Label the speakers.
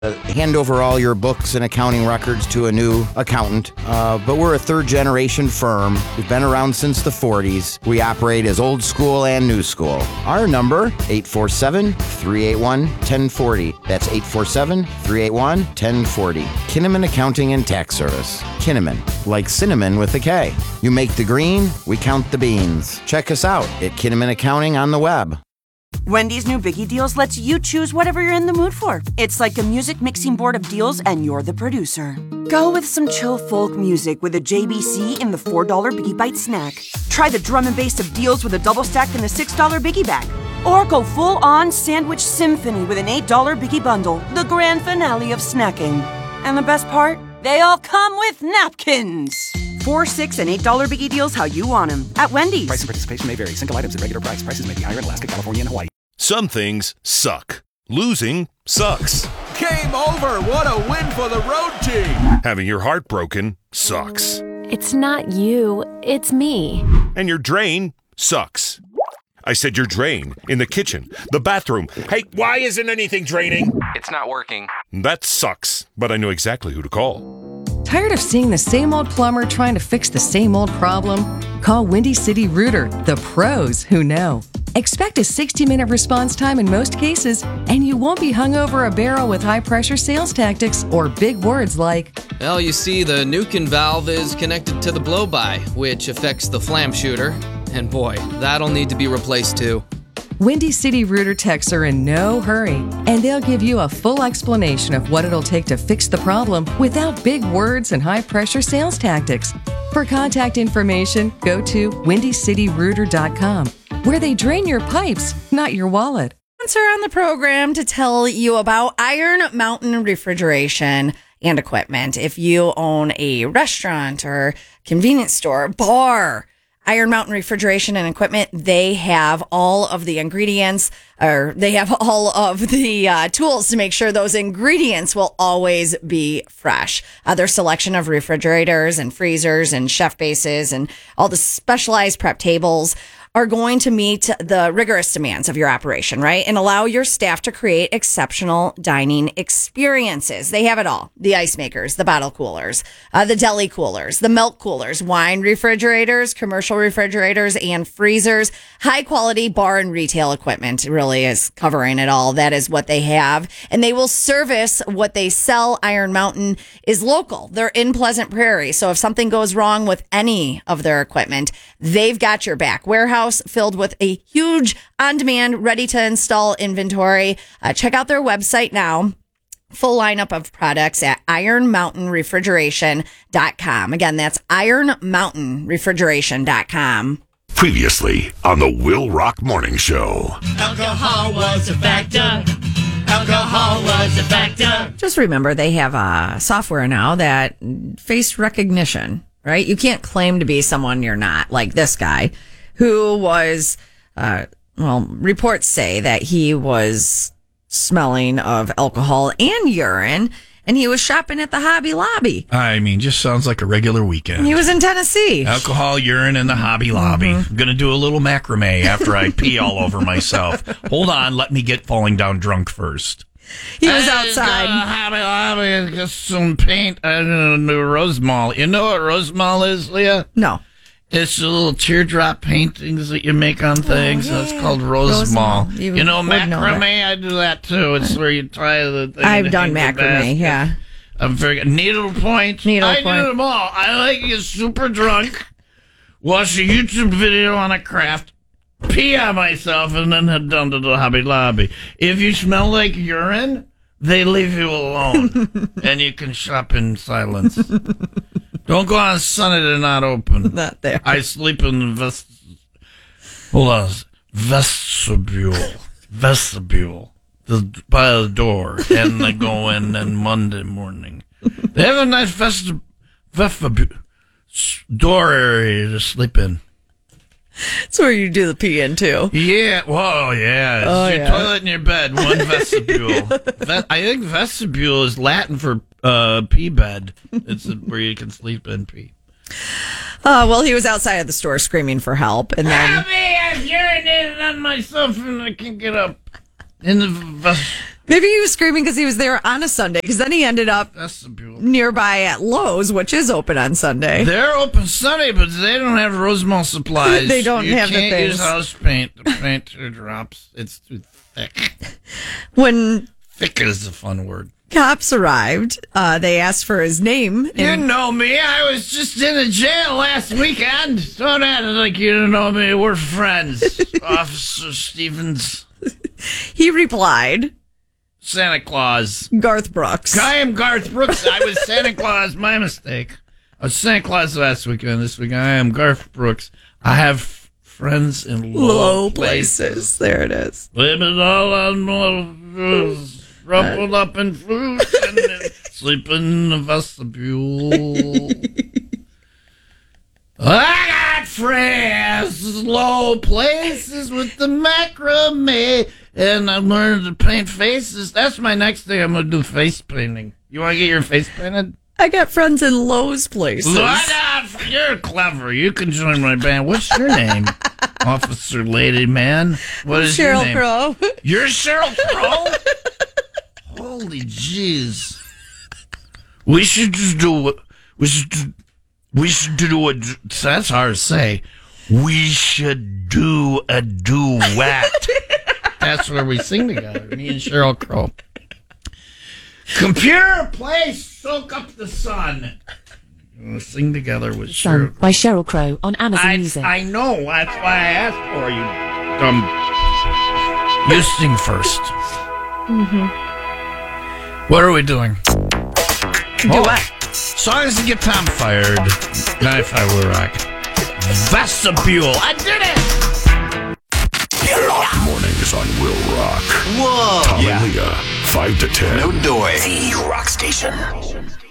Speaker 1: hand over all your books and accounting records to a new accountant. But we're a third-generation firm. We've been around since the 40s. We operate as old school and new school. Our number, 847-381-1040. That's 847-381-1040. Kinnaman Accounting and Tax Service. Kinnaman, like cinnamon with a K. You make the green, we count the beans. Check us out at Kinnaman Accounting on the web.
Speaker 2: Wendy's new Biggie Deals lets you choose whatever you're in the mood for. It's like a music mixing board of deals, and you're the producer. Go with some chill folk music with a JBC in the $4 Biggie Bite snack. Try the drum and bass of deals with a double stack in the $6 Biggie Bag. Or go full-on sandwich symphony with an $8 Biggie Bundle, the grand finale of snacking. And the best part? They all come with napkins. $4, $6, and $8 Biggie Deals how you want them at Wendy's.
Speaker 3: Price and participation may vary. Single items at regular price. Prices may be higher in Alaska, California, and Hawaii.
Speaker 4: Some things suck. Losing sucks.
Speaker 5: Game over. What a win for the road team.
Speaker 4: Having your heart broken sucks.
Speaker 6: It's not you, it's me.
Speaker 4: And your drain sucks. I said your drain. In the kitchen. The bathroom. Hey, why isn't anything draining?
Speaker 7: It's not working.
Speaker 4: That sucks. But I know exactly who to call.
Speaker 8: Tired of seeing the same old plumber trying to fix the same old problem? Call Windy City Rooter, the pros who know. Expect a 60-minute response time in most cases, and you won't be hung over a barrel with high-pressure sales tactics or big words like,
Speaker 9: well, you see, the Nukin valve is connected to the blow-by, which affects the flam shooter. And boy, that'll need to be replaced too.
Speaker 8: Windy City Rooter techs are in no hurry, and they'll give you a full explanation of what it'll take to fix the problem without big words and high-pressure sales tactics. For contact information, go to windycityrooter.com, where they drain your pipes, not your wallet.
Speaker 10: Sponsor on the program to tell you about Iron Mountain Refrigeration and Equipment. If you own a restaurant or convenience store, bar, Iron Mountain Refrigeration and Equipment, they have all of the ingredients, or they have all of the tools to make sure those ingredients will always be fresh. Their selection of refrigerators and freezers and chef bases and all the specialized prep tables are going to meet the rigorous demands of your operation, right? And allow your staff to create exceptional dining experiences. They have it all. The ice makers, the bottle coolers, the deli coolers, the milk coolers, wine refrigerators, commercial refrigerators, and freezers. High quality bar and retail equipment really is covering it all. That is what they have. And they will service what they sell. Iron Mountain is local. They're in Pleasant Prairie. So if something goes wrong with any of their equipment, they've got your back. Warehouse filled with a huge on-demand, ready-to-install inventory. Check out their website now. Full lineup of products at ironmountainrefrigeration.com. Again, that's ironmountainrefrigeration.com.
Speaker 11: Previously on the Will Rock Morning Show.
Speaker 12: Alcohol was a factor. Alcohol was a factor.
Speaker 10: Just remember, they have software now that face recognition, right? You can't claim to be someone you're not, like this guy, who was, reports say that he was smelling of alcohol and urine, and he was shopping at the Hobby Lobby.
Speaker 13: I mean, just sounds like a regular weekend.
Speaker 10: He was in Tennessee.
Speaker 13: Alcohol, urine, and the Hobby Lobby. I'm going to do a little macrame after I pee all over myself. Hold on, let me get falling down drunk first.
Speaker 10: He was outside.
Speaker 13: Hobby Lobby, just some paint and a Rosemall. You know what Rosemall is, Leah?
Speaker 10: No.
Speaker 13: It's the little teardrop paintings that you make on things.
Speaker 10: Oh, yeah.
Speaker 13: That's called Rosemall.
Speaker 10: You
Speaker 13: know, macrame, I do that too. It's where you tie the thing.
Speaker 10: I've done macrame, yeah.
Speaker 13: I'm very good. Needlepoint. I do them all. I like to get super drunk, watch a YouTube video on a craft, pee on myself, and then head down to the Hobby Lobby. If you smell like urine, they leave you alone, and you can shop in silence. Don't go on Sunday, they're not open.
Speaker 10: Not there.
Speaker 13: I sleep in the vestibule, by the door, and I go in on Monday morning. They have a nice vestibule door area to sleep in.
Speaker 10: It's where you do the pee in, too.
Speaker 13: Yeah, whoa, yeah. It's your toilet and your bed, one vestibule. I think vestibule is Latin for pee bed. It's where you can sleep and pee.
Speaker 10: Well, he was outside of the store screaming for help, and then...
Speaker 13: Help me! I've urinated on myself and I can't get up. In the
Speaker 10: Maybe he was screaming because he was there on a Sunday, because then he ended up nearby at Lowe's, which is open on Sunday.
Speaker 13: They're open Sunday, but they don't have Rosemont supplies.
Speaker 10: They don't have the
Speaker 13: You can't
Speaker 10: things.
Speaker 13: use house paint. The paint drops. It's too thick.
Speaker 10: When
Speaker 13: Thick is a fun word.
Speaker 10: cops arrived, they asked for his name.
Speaker 13: You know me. I was just in a jail last weekend. Don't act like you don't know me. We're friends. Officer Stevens.
Speaker 10: He replied,
Speaker 13: Santa Claus.
Speaker 10: Garth Brooks.
Speaker 13: I am Garth Brooks. I was Santa Claus. My mistake. I was Santa Claus last weekend. This weekend, I am Garth Brooks. I have friends in low places.
Speaker 10: There it is.
Speaker 13: Blame it all on Moses. Rumpled up in fruit and then sleeping in the vestibule. I got friends, low places with the macrame, and I'm learning to paint faces. That's my next thing. I'm going to do face painting. You want to get your face painted?
Speaker 10: I got friends in Lowe's places.
Speaker 13: You're clever. You can join my band. What's your name? Officer Lady Man. What is your name?
Speaker 10: Cheryl Crow.
Speaker 13: You're Cheryl Crow? Holy jeez. We should just do it. We should do a. That's hard to say. We should do a duet. That's where we sing together. Me and Cheryl Crow. Computer, play Soak Up the Sun. We'll sing together with
Speaker 6: Sun
Speaker 13: Cheryl.
Speaker 6: by Cheryl Crow on Amazon Music.
Speaker 13: I know. That's why I asked for you. You sing first. What are we doing?
Speaker 10: Duet.
Speaker 13: Songs to get Tom fired. 95 Will Rock. Vestibule. I did it!
Speaker 11: Mornings on Will Rock.
Speaker 7: Whoa.
Speaker 11: Tom and Leah, 5 to 10.
Speaker 7: No doy. The Rock Station.